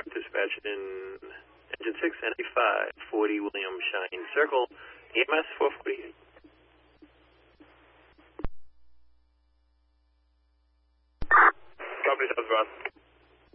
dispatch in Engine 6, NA5, 40 William Shine Circle, EMS 448.